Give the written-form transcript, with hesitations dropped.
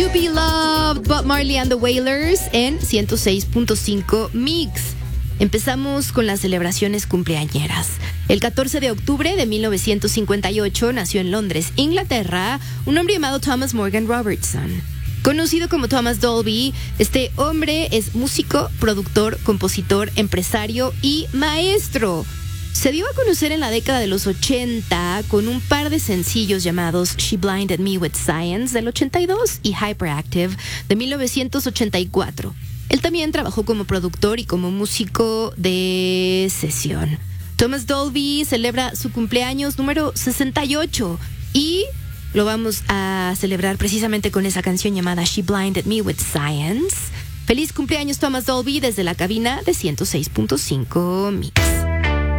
You Be Loved, Bob Marley and the Wailers en 106.5 Mix. Empezamos con las celebraciones cumpleañeras. El 14 de octubre de 1958 nació en Londres, Inglaterra, un hombre llamado Thomas Morgan Robertson. Conocido como Thomas Dolby, este hombre es músico, productor, compositor, empresario y maestro. Se dio a conocer en la década de los 80 con un par de sencillos llamados She Blinded Me with Science del 82 y Hyperactive de 1984. Él también trabajó como productor y como músico de sesión. Thomas Dolby celebra su cumpleaños número 68 y lo vamos a celebrar precisamente con esa canción llamada She Blinded Me with Science. Feliz cumpleaños, Thomas Dolby, desde la cabina de 106.5 Mix.